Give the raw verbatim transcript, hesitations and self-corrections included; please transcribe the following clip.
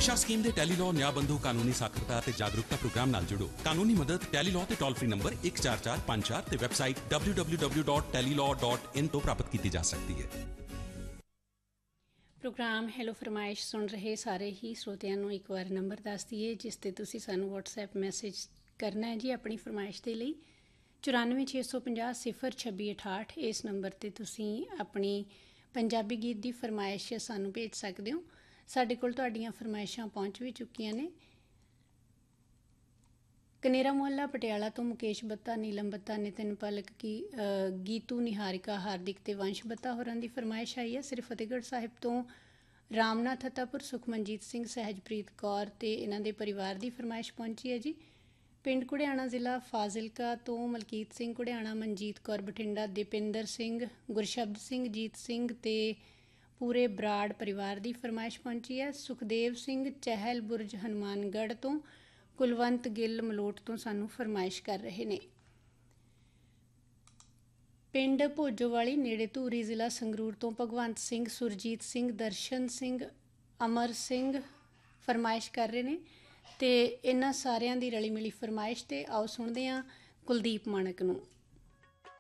ਦਿਸ਼ਾ ਸਕੀਮ ਦੇ ਟੈਲੀਲॉ ਨਿਆਂ ਬੰਧੂ ਕਾਨੂੰਨੀ ਸਾਖਰਤਾ ਅਤੇ ਜਾਗਰੂਕਤਾ ਪ੍ਰੋਗਰਾਮ ਨਾਲ ਜੁੜੋ। ਕਾਨੂੰਨੀ ਮਦਦ ਟੈਲੀਲॉ ਤੇ ਟੋਲ ਫ੍ਰੀ ਨੰਬਰ ਇੱਕ ਚਾਰ ਚਾਰ ਪੰਜ ਚਾਰ ਤੇ website W W W dot ਟੈਲੀਲॉ dot in ਤੋਂ ਪ੍ਰਾਪਤ ਕੀਤੀ ਜਾ ਸਕਦੀ ਹੈ। ਪ੍ਰੋਗਰਾਮ ਹੈਲੋ ਫਰਮਾਇਸ਼ ਸੁਣ ਰਹੇ ਸਾਰੇ ਹੀ ਸਰੋਤਿਆਂ ਨੂੰ ਇੱਕ ਵਾਰ ਨੰਬਰ ਦੱਸ ਦਈਏ ਜਿਸ 'ਤੇ ਤੁਸੀਂ ਸਾਨੂੰ ਵਟਸਐਪ ਮੈਸੇਜ ਕਰਨਾ ਹੈ ਜੀ ਆਪਣੀ ਫਰਮਾਇਸ਼ ਦੇ ਲਈ। ਚੁਰਾਨਵੇਂ ਛੇ ਸੌ ਪੰਜਾਹ ਸਿਫਰ ਛੱਬੀ ਅਠਾਹਠ ਇਸ ਨੰਬਰ 'ਤੇ ਤੁਸੀਂ ਆਪਣੀ ਪੰਜਾਬੀ ਗੀਤ ਦੀ ਫਰਮਾਇਸ਼ ਸਾਨੂੰ ਭੇਜ ਸਕਦੇ ਹੋ। ਸਾਡੇ ਕੋਲ ਤੁਹਾਡੀਆਂ ਫਰਮਾਇਸ਼ਾਂ ਪਹੁੰਚ ਵੀ ਚੁੱਕੀਆਂ ਨੇ। ਕਨੇਰਾ ਮੁਹੱਲਾ ਪਟਿਆਲਾ ਤੋਂ ਮੁਕੇਸ਼ ਬੱਤਾ, ਨੀਲਮ ਬੱਤਾ, ਨਿਤਿਨ ਪਲਕ ਕੀ ਗੀਤੂ, ਨਿਹਾਰਿਕਾ, ਹਾਰਦਿਕ ਤੇ ਵੰਸ਼ ਬੱਤਾ ਹੋਰਾਂ ਦੀ ਫਰਮਾਇਸ਼ ਆਈ ਹੈ। ਸਿਰ ਫਤਿਹਗੜ੍ਹ ਸਾਹਿਬ ਤੋਂ ਰਾਮਨਾਥ ਹੱਤਾਪੁਰ, ਸੁਖਮਨਜੀਤ ਸਿੰਘ, ਸਹਿਜਪ੍ਰੀਤ ਕੌਰ ਤੇ ਇਹਨਾਂ ਦੇ ਪਰਿਵਾਰ ਦੀ ਫਰਮਾਇਸ਼ ਪਹੁੰਚੀ ਹੈ ਜੀ। ਪਿੰਡ ਘੁੜਿਆਣਾ, ਜ਼ਿਲ੍ਹਾ ਫਾਜ਼ਿਲਕਾ ਤੋਂ ਮਲਕੀਤ ਸਿੰਘ ਘੁੜਿਆਣਾ, ਮਨਜੀਤ ਕੌਰ ਬਠਿੰਡਾ, ਦੀਪਿੰਦਰ ਸਿੰਘ, ਗੁਰਸ਼ਬਦ ਸਿੰਘ, ਜੀਤ ਸਿੰਘ ਤੇ ਪੂਰੇ ਬਰਾੜ ਪਰਿਵਾਰ ਦੀ ਫਰਮਾਇਸ਼ ਪਹੁੰਚੀ ਹੈ। ਸੁਖਦੇਵ ਸਿੰਘ ਚਹਿਲ ਬੁਰਜ ਹਨੂਮਾਨਗੜ੍ਹ ਤੋਂ, ਕੁਲਵੰਤ ਗਿੱਲ ਮਲੋਟ ਤੋਂ ਸਾਨੂੰ ਫਰਮਾਇਸ਼ ਕਰ ਰਹੇ ਨੇ। ਪਿੰਡ ਭੋਜੋਵਾਲੀ ਨੇੜੇ ਧੂਰੀ, ਜ਼ਿਲ੍ਹਾ ਸੰਗਰੂਰ ਤੋਂ ਭਗਵੰਤ ਸਿੰਘ, ਸੁਰਜੀਤ ਸਿੰਘ, ਦਰਸ਼ਨ ਸਿੰਘ, ਅਮਰ ਸਿੰਘ ਫਰਮਾਇਸ਼ ਕਰ ਰਹੇ ਨੇ ਤੇ ਇਹਨਾਂ ਸਾਰਿਆਂ ਦੀ ਰਲੀ ਮਿਲੀ ਫਰਮਾਇਸ਼। ਤੇ ਆਓ ਸੁਣਦੇ ਹਾਂ ਕੁਲਦੀਪ ਮਾਣਕ ਨੂੰ।